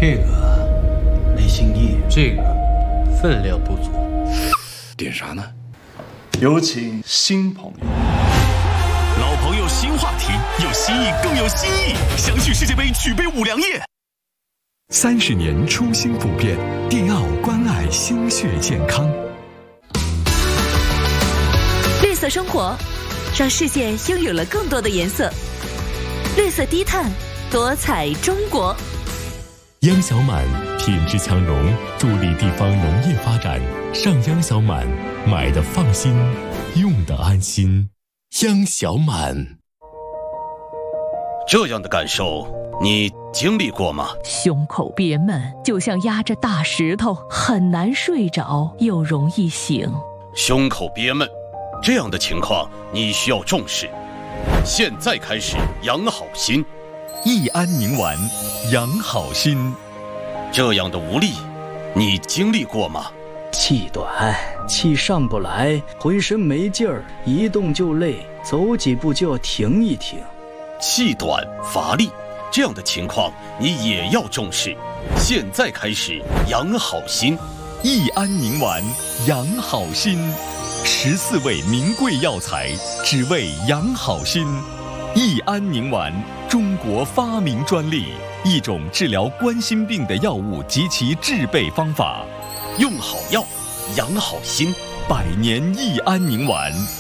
这个没新意，这个分量不足。 点啥呢？ 有请新朋友。 老朋友新话题，有新意更有新意。相续世界杯，举杯五粮液。 30年初心不变，迪奥关爱心血健康。 绿色生活，让世界拥有了更多的颜色。绿色低碳，多彩中国。 央小满品质强融，助力地方农业发展。上央小满，买的放心，用的安心。央小满。 这样的感受，你经历过吗？ 胸口憋闷，就像压着大石头，很难睡着，又容易醒。 胸口憋闷，这样的情况你需要重视。现在开始养好心。 益安宁丸，养好心。 这样的无力，你经历过吗？ 气短，气上不来，浑身没劲儿，一动就累，走几步就要停一停。 气短乏力，这样的情况你也要重视。现在开始养好心。 益安宁丸，养好心。14味名贵药材，只为养好心。益安宁丸，中国发明专利，一种治疗冠心病的药物及其制备方法。 用好药，养好心。 100年益安宁丸。